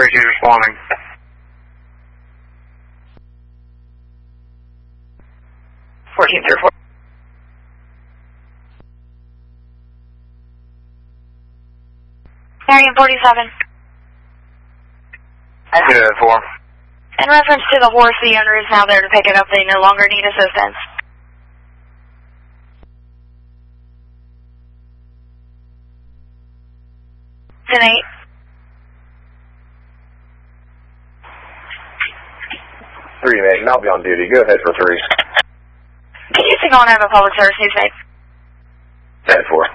32 responding. Marion 47. Yeah, 4. In reference to the horse, the owner is now there to pick it up. They no longer need assistance. 10-8. 3 Megan, I'll be on duty. Go ahead for 3. Can you take on have a public service news made? 10-4.